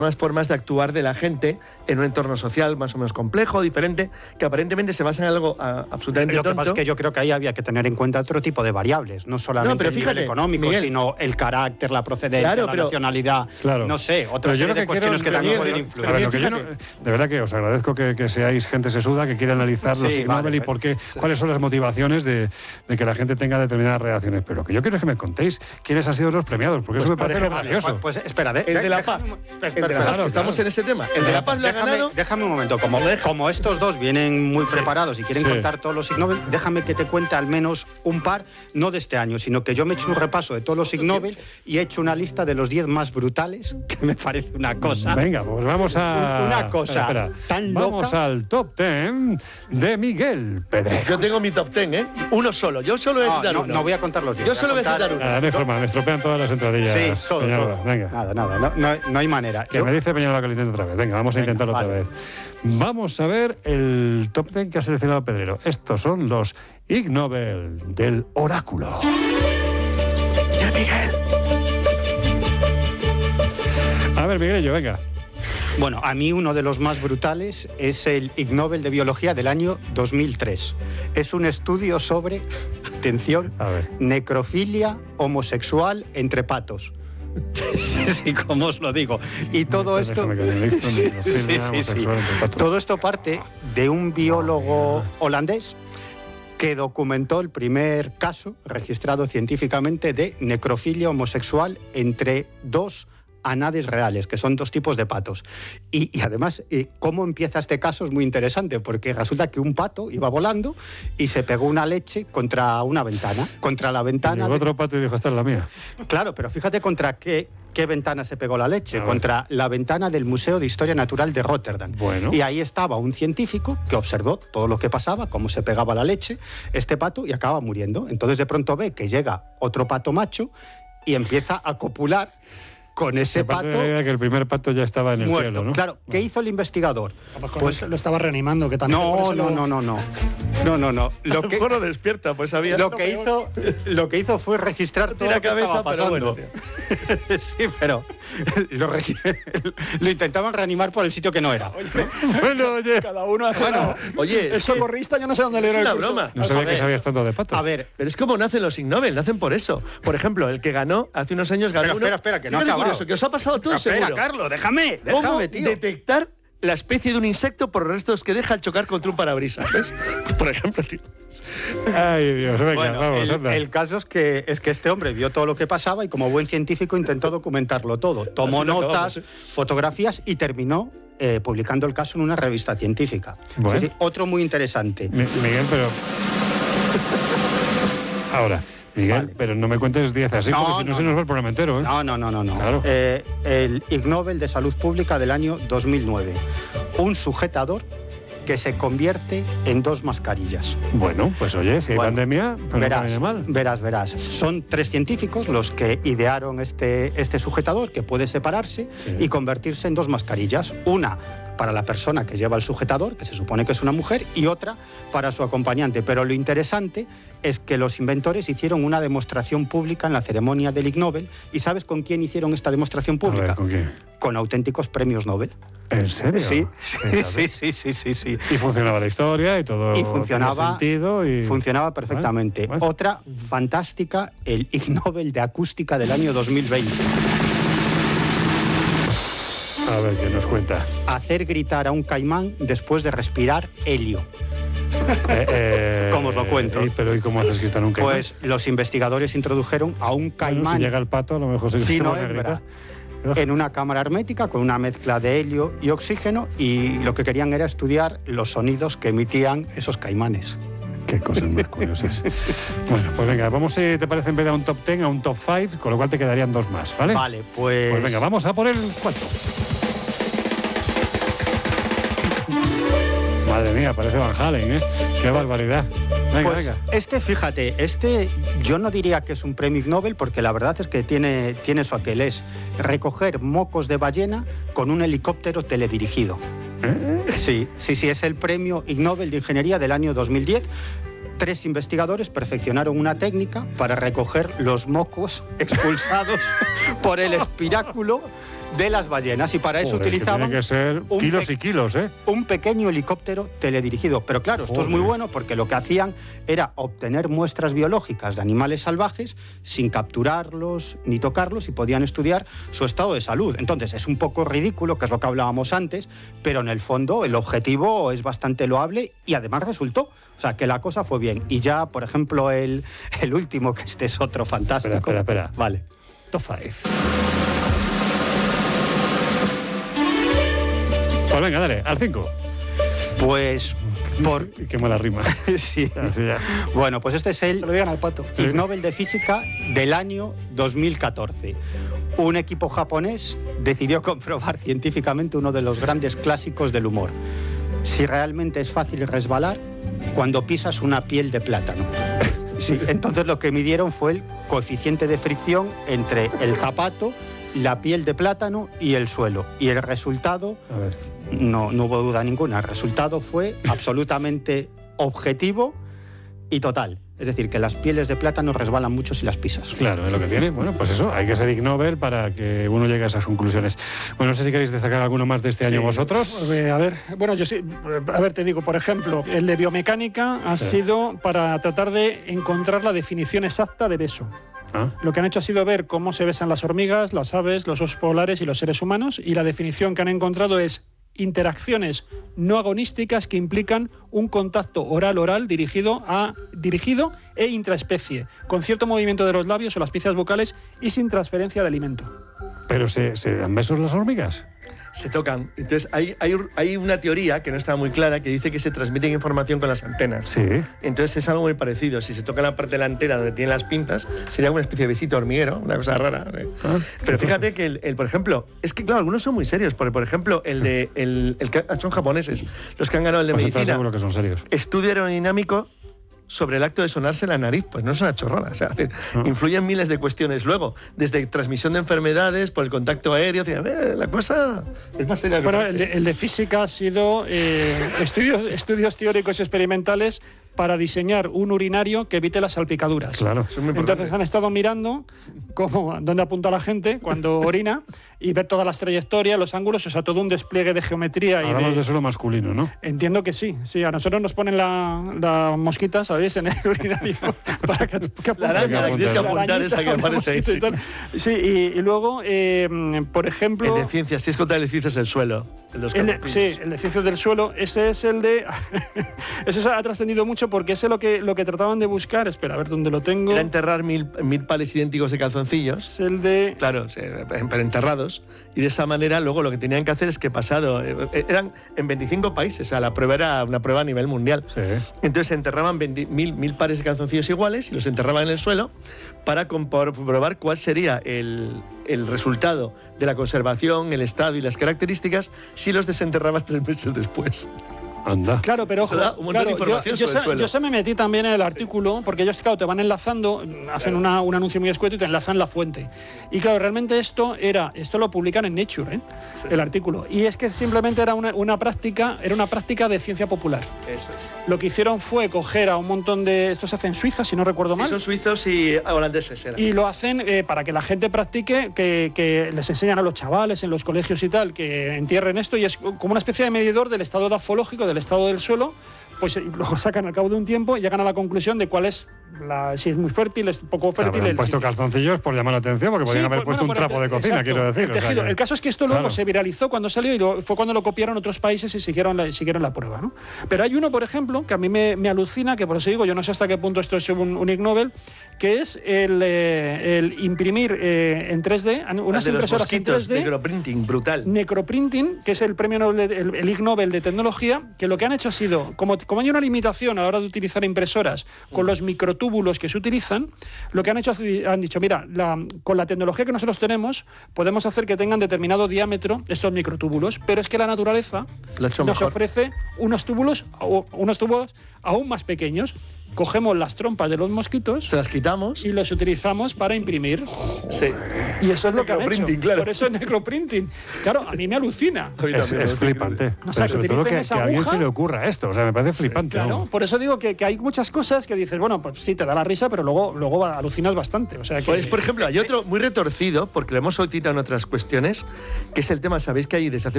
nuevas formas de actuar de la gente en un entorno social más o menos complejo, diferente, que aparentemente se basa en algo absolutamente tonto. Lo que pasa es que yo creo que ahí había que tener en cuenta otro tipo de variables, no solamente el nivel económico, Miguel, sino el carácter, la procedencia, la nacionalidad, no sé, otra serie de cuestiones que también pueden influir. A ver, de verdad que os agradezco que seáis gente sesuda, que quiera analizar los Ig Nobel y por qué, cuáles son las motivaciones de que la gente tenga determinadas reacciones. Pero lo que yo quiero es que me contéis quiénes han sido los premiados, porque eso me parece maravilloso. Pues espera, el de la paz. Estamos en ese tema. El de la paz lo ha ganado. Déjame un momento. Como estos dos vienen muy preparados y quieren contar todos los Ig Nobel, déjame que te cuente al menos un par, no de este año, sino que yo me he hecho un repaso de todos los Ig Nobel y he hecho una lista de los 10 más brutales, que me parece una cosa. Venga, pues vamos a... Una cosa tan loca. Vamos al top 10 de Miguel Pedrero. Yo tengo mi top 10, ¿eh? Uno solo. Yo solo voy a citar uno. No voy a contar los 10. Yo solo voy a citar uno. No hay forma, me estropean todas las entradillas. Sí, todo. Venga. Nada. No hay manera. Que me dice Peñalola que lo intente otra vez. Venga, vamos a intentarlo otra vez. Vamos a ver el top 10 que ha seleccionado Pedrero. Estos son los Ig Nobel del oráculo. Y el Miguel. A ver, Miguelillo, venga. Bueno, a mí uno de los más brutales es el Ig Nobel de Biología del año 2003. Es un estudio sobre, atención, necrofilia homosexual entre patos. Sí, como os lo digo. Y todo esto... Sí. Todo esto parte de un biólogo holandés que documentó el primer caso registrado científicamente de necrofilia homosexual entre dos anades reales, que son dos tipos de patos. Y además, cómo empieza este caso es muy interesante, porque resulta que un pato iba volando y se pegó una leche contra una ventana. Contra la ventana... Y otro pato y dijo, esta es la mía. Claro, pero fíjate contra qué ventana se pegó la leche. Contra la ventana del Museo de Historia Natural de Rotterdam. Bueno. Y ahí estaba un científico que observó todo lo que pasaba, cómo se pegaba la leche, este pato, y acaba muriendo. Entonces de pronto ve que llega otro pato macho y empieza a copular con ese pato. La idea que el primer pato ya estaba en el muerto, cielo, ¿no? Claro, ¿qué hizo el investigador? Pues lo estaba reanimando, que también. No. Lo que no despierta, pues había. Lo que hizo fue registrar todo lo que estaba pasando. Sí, pero lo intentaban reanimar por el sitio que no era. Bueno, oye. Cada uno hace. Oye, el socorrista yo no sé dónde le era el curso. Broma. No sabía que sabías tanto de patos. A ver, pero es como nacen los Ig Nobel, nacen por eso. Por ejemplo, el que ganó hace unos años ganó. Espera, que no ha acabado. Curioso, que os ha pasado todo seguro. Espera, Carlos, déjame, tío. Detectar la especie de un insecto por los restos que deja al chocar contra un parabrisas, ¿ves? Por ejemplo, tío. Ay, Dios, venga, bueno, vamos, anda. El caso es que este hombre vio todo lo que pasaba y como buen científico intentó documentarlo todo. Tomó notas, fotografías y terminó publicando el caso en una revista científica. Bueno. Sí, otro muy interesante. Miguel, pero... Ahora... Miguel, pero no me cuentes 10 así, porque si no se nos va el programa entero, ¿eh? No. Claro. El Ig Nobel de Salud Pública del año 2009. Un sujetador que se convierte en 2 mascarillas. Bueno, pues oye, si hay pandemia, pues no viene mal. Verás. Son 3 científicos los que idearon este sujetador que puede separarse y convertirse en 2 mascarillas. Una para la persona que lleva el sujetador, que se supone que es una mujer, y otra para su acompañante. Pero lo interesante es que los inventores hicieron una demostración pública en la ceremonia del Ig Nobel. ¿Y sabes con quién hicieron esta demostración pública? A ver, ¿con quién? Con auténticos premios Nobel. ¿En serio? Sí. Y funcionaba la historia y todo. Y funcionaba, sentido y... funcionaba perfectamente. Bueno. Otra fantástica, el Ig Nobel de Acústica del año 2020. A ver, ¿qué nos cuenta? Hacer gritar a un caimán después de respirar helio. ¿Cómo os lo cuento? ¿Pero y cómo haces gritar a un caimán? Pues los investigadores introdujeron a un caimán... Bueno, si llega el pato, a lo mejor se no es verdad. En una cámara hermética con una mezcla de helio y oxígeno, y lo que querían era estudiar los sonidos que emitían esos caimanes. Qué cosas más curiosas. Bueno, pues venga, vamos, si te parece, en vez de a un top 10, a un top 5, con lo cual te quedarían 2 más, ¿vale? Vale, pues... Pues venga, vamos a por el 4. Madre mía, parece Van Halen, ¿eh? Qué barbaridad. Venga, pues venga. Fíjate, yo no diría que es un premio Ig Nobel, porque la verdad es que tiene su aquel, es recoger mocos de ballena con un helicóptero teledirigido. Sí, es el premio Ig Nobel de Ingeniería del año 2010. 3 investigadores perfeccionaron una técnica para recoger los mocos expulsados por el espiráculo de las ballenas, y para eso utilizaban... Tiene que ser kilos y kilos, ¿eh? Un pequeño helicóptero teledirigido. Pero claro, esto es muy bueno porque lo que hacían era obtener muestras biológicas de animales salvajes sin capturarlos ni tocarlos, y podían estudiar su estado de salud. Entonces, es un poco ridículo, que es lo que hablábamos antes, pero en el fondo el objetivo es bastante loable y además resultó. O sea, que la cosa fue bien. Y ya, por ejemplo, el último, que este es otro fantástico. Espera. Vale. Top 5. Pues venga, dale, al 5. Pues... Qué mala rima. Sí. Así ya. Bueno, pues este es el Se lo digan al pato. Ig Nobel de Física del año 2014. Un equipo japonés decidió comprobar científicamente uno de los grandes clásicos del humor. Si realmente es fácil resbalar cuando pisas una piel de plátano. Sí, entonces lo que midieron fue el coeficiente de fricción entre el zapato, la piel de plátano y el suelo. Y el resultado, A ver. no hubo duda ninguna, el resultado fue absolutamente objetivo y total. Es decir, que las pieles de plátano resbalan mucho si las pisas. Claro, es lo que tiene. Bueno, pues eso, hay que ser Ig Nobel para que uno llegue a esas conclusiones. Bueno, no sé si queréis destacar alguno más de este año vosotros. A ver, bueno, yo sí, a ver, te digo, por ejemplo, el de biomecánica ha sido para tratar de encontrar la definición exacta de beso. Lo que han hecho ha sido ver cómo se besan las hormigas, las aves, los osos polares y los seres humanos, y la definición que han encontrado es interacciones no agonísticas que implican un contacto oral-oral dirigido e intraespecie, con cierto movimiento de los labios o las piezas vocales y sin transferencia de alimento. ¿Pero se dan besos las hormigas? Se tocan. Entonces hay una teoría que no está muy clara que dice que se transmite información con las antenas. Sí. Entonces es algo muy parecido. Si se toca la parte delantera donde tiene las pinzas, sería una especie de besito hormiguero, una cosa rara. Pero fíjate que por ejemplo, es que claro, algunos son muy serios. Porque, por ejemplo, son japoneses, los que han ganado el de medicina. Seguro que son serios. Estudio aerodinámico sobre el acto de sonarse la nariz, pues no es una chorrada, o sea, influyen miles de cuestiones. Luego, desde transmisión de enfermedades, por el contacto aéreo, la cosa es más seria. Bueno, el de física ha sido estudios teóricos y experimentales para diseñar un urinario que evite las salpicaduras. Claro. Eso es muy importante. Entonces han estado mirando dónde apunta la gente cuando orina y ver todas las trayectorias, los ángulos, o sea, todo un despliegue de geometría. Hablamos de suelo masculino, ¿no? Entiendo que sí. Sí, a nosotros nos ponen la mosquita, ¿sabéis? En el urinario para que la araña, la que tienes que apuntar, esa que aparece ahí. Sí. Sí, y luego, por ejemplo... El de ciencias, si es contra el de ciencias del suelo. El de ciencias del suelo, ese es el de... ese ha trascendido mucho porque ese lo que trataban de buscar, espera, a ver dónde lo tengo. Era enterrar mil pares idénticos de calzoncillos. Es el de... Claro, pero enterrados. Y de esa manera luego lo que tenían que hacer es que eran en 25 países, o sea, la prueba era una prueba a nivel mundial. Sí. Entonces enterraban mil pares de calzoncillos iguales y los enterraban en el suelo para comprobar cuál sería el resultado de la conservación, el estado y las características si los desenterrabas 3 meses después. Anda. Claro, pero ojo, yo se me metí también en el artículo, porque ellos, claro, te van enlazando, hacen un anuncio muy escueto y te enlazan la fuente. Y claro, realmente esto lo publican en Nature, el artículo. Y es que simplemente era una práctica de ciencia popular. Eso es. Lo que hicieron fue coger a un montón de... Esto se hace en Suiza, si no recuerdo mal. Son suizos y holandeses. Y lo hacen para que la gente practique, que les enseñan a los chavales en los colegios y tal, que entierren esto, y es como una especie de medidor del estado dafológico, del estado del suelo, pues lo sacan al cabo de un tiempo y llegan a la conclusión de cuál es si es muy fértil, es poco fértil. Han puesto calzoncillos por llamar la atención, porque podrían haber puesto un trapo de cocina, quiero decir. El caso es que esto luego se viralizó cuando salió y fue cuando lo copiaron otros países y siguieron la prueba, ¿no? Pero hay uno, por ejemplo, que a mí me alucina, que por eso digo, yo no sé hasta qué punto esto es un Ig Nobel, que es el imprimir en 3D, unas impresoras en 3D. Necroprinting, brutal. Necroprinting, que es el premio Nobel, el Ig Nobel de tecnología, que lo que han hecho ha sido, como hay una limitación a la hora de utilizar impresoras con los microtúbulos que se utilizan, lo que han hecho, han dicho, mira, con la tecnología que nosotros tenemos, podemos hacer que tengan determinado diámetro estos microtúbulos, pero es que la naturaleza nos ofrece unos tubos aún más pequeños. cogemos las trompas de los mosquitos, se las quitamos y los utilizamos para imprimir. Sí. Y eso es lo que han hecho. Claro. Por eso es necroprinting. Claro, a mí me alucina. Es flipante. O sea, sobre todo que a alguien se le ocurra esto. O sea, me parece flipante. Claro, ¿no? por eso digo que hay muchas cosas que dices, bueno, pues sí, te da la risa, pero luego alucinas bastante. O sea, que, pues, por ejemplo, hay otro muy retorcido, porque lo hemos citado en otras cuestiones, que es el tema, sabéis que hay desde hace